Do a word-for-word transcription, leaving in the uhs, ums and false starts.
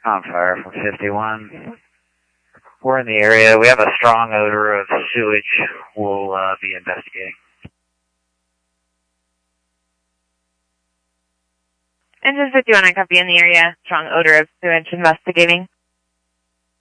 On fire from fifty-one. We're in the area. We have a strong odor of sewage. We'll uh, be investigating. Engine fifty-one, I copy in the area. Strong odor of sewage investigating.